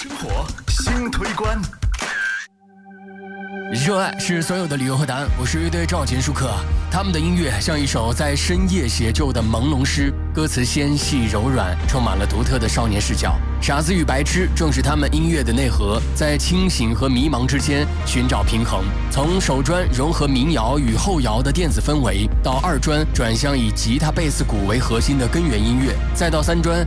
生活新推关。 热爱是所有的理由和答案。我是乐队赵钱舒克，他们的音乐像一首在深夜写就的朦胧诗，歌词纤细柔软，充满了独特的少年视角。傻子与白痴正是他们音乐的内核，在清醒和迷茫之间寻找平衡。从首专融合民谣与后摇的电子氛围，到二专转向以吉他、贝斯、鼓为核心的根源音乐，再到三专